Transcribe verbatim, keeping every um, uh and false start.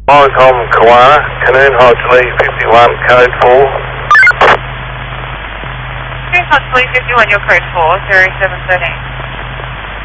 Mollicom Koala, Canoon Hodge Lee fifty-one, code four. Canoon Hodge Lee fifty-one, your code four, zero seven thirteen.